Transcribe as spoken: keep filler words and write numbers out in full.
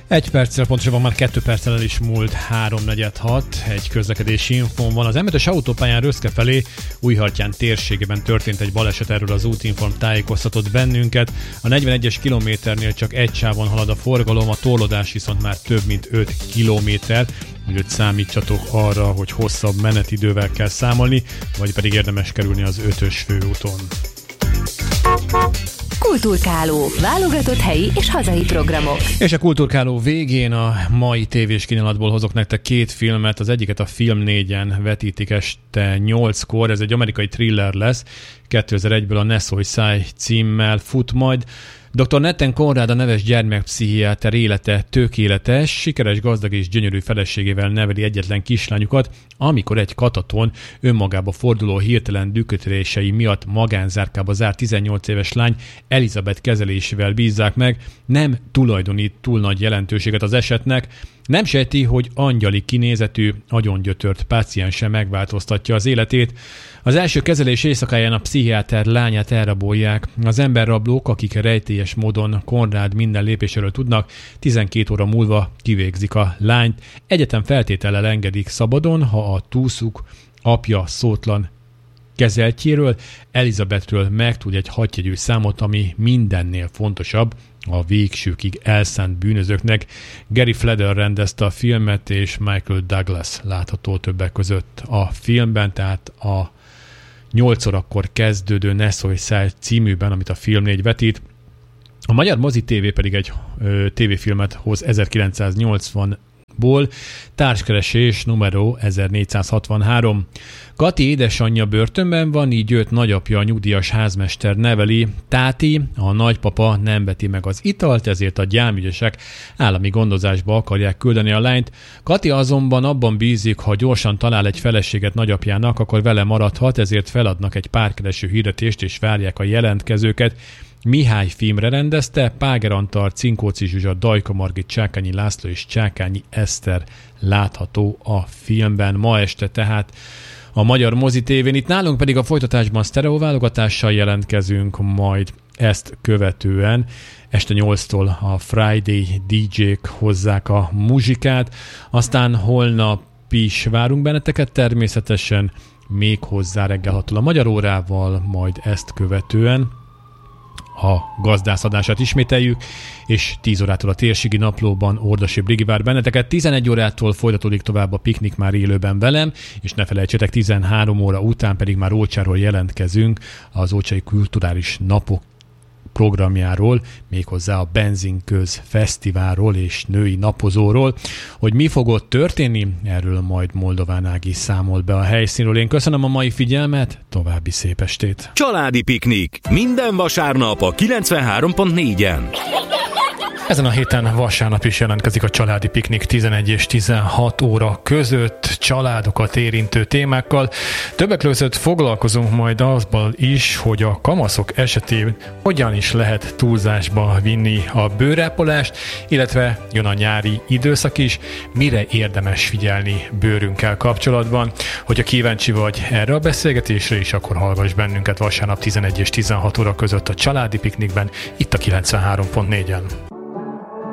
Egy perccel, pontosabban már kettő perccel el is múlt háromnegyed hat, egy közlekedési infón van. Az em ötös autópályán Röszke felé Újhartyán térségében történt egy baleset, erről az Útinform tájékoztatott bennünket. A negyvenegyes kilométernél csak egy sávon halad a forgalom, a torlódás viszont már több mint öt kilométer, úgyhogy számítsatok arra, hogy hosszabb menetidővel kell számolni, vagy pedig érdemes kerülni az ötös főúton. Kulturkáló. Válogatott helyi és hazai programok. És a Kulturkáló végén a mai tévés kínálatból hozok nektek két filmet. Az egyiket a Film négyen vetítik este nyolckor. Ez egy amerikai thriller lesz. kétezer-egyből a Ne szólj száj címmel fut majd. doktor Nathan Conrad, a neves gyermekpszichiáter élete tökéletes, sikeres, gazdag és gyönyörű feleségével neveli egyetlen kislányukat, amikor egy kataton önmagába forduló hirtelen dükötörései miatt magánzárkába zárt tizennyolc éves lány Elizabeth kezelésével bízzák meg, nem tulajdonít túl nagy jelentőséget az esetnek, nem sejti, hogy angyali kinézetű, agyongyötört páciense megváltoztatja az életét. Az első kezelés éjszakáján a pszichiáter lányát elrabolják. Az emberrablók, akik rejtélyes módon Konrád minden lépéséről tudnak, tizenkét óra múlva kivégzik a lányt. Egyetem feltétellel engedik szabadon, ha a túszuk apja szótlan kezeltjéről, Elizabethről megtud egy hatjegyű számot, ami mindennél fontosabb a végsőkig elszánt bűnözőknek. Gary Fleder rendezte a filmet, és Michael Douglas látható többek között a filmben, tehát a nyolc órakor kezdődő Ne szólj száj címűben, amit a Film négy vetít. A Magyar Mozi té vé pedig egy ö, tévéfilmet hoz ezerkilencszáznyolcvanból, Társkeresés numero ezernégyszázhatvanhárom. Kati édesanyja börtönben van, így őt nagyapja, a nyugdíjas házmester neveli. Táti, a nagypapa nem veti meg az italt, ezért a gyámügyesek állami gondozásba akarják küldeni a lányt. Kati azonban abban bízik, ha gyorsan talál egy feleséget nagyapjának, akkor vele maradhat, ezért feladnak egy párkereső hirdetést és várják a jelentkezőket. Mihály filmre rendezte, Páger Antal, Cinkóci Zsuzsa, Dajka Margit, Csákányi László és Csákányi Eszter látható a filmben ma este, tehát a Magyar Mozi té vén. Itt nálunk pedig a folytatásban sztereóválogatással jelentkezünk, majd ezt követően este nyolctól a Friday dé jék hozzák a muzsikát, aztán holnap is várunk benneteket természetesen, még hozzá reggel hattól a Magyar Órával, majd ezt követően a gazdászadását ismételjük, és tíz órától a Térségi Naplóban Ordasi Brigi vár benneteket. tizenegy órától folytatódik tovább a Piknik már élőben velem, és ne felejtsétek, tizenhárom óra után pedig már Ócsáról jelentkezünk, az Ócsai Kulturális Napok programjáról, méghozzá a Benzinköz Fesztiválról és Női Napozóról. Hogy mi fog ott történni, erről majd Moldován Ági számol be a helyszínről. Én köszönöm a mai figyelmet, további szép estét! Családi Piknik. Minden vasárnap a kilencvenhárom pont négyen. Ezen a héten vasárnap is jelentkezik a Családi Piknik tizenegy és tizenhat óra között családokat érintő témákkal. Többek között foglalkozunk majd azzal is, hogy a kamaszok esetében hogyan is lehet túlzásba vinni a bőrápolást, illetve jön a nyári időszak is, mire érdemes figyelni bőrünkkel kapcsolatban. Hogyha kíváncsi vagy erre a beszélgetésre is, akkor hallgass bennünket vasárnap tizenegy és tizenhat óra között a Családi Piknikben, itt a kilencvenhárom pont négyen.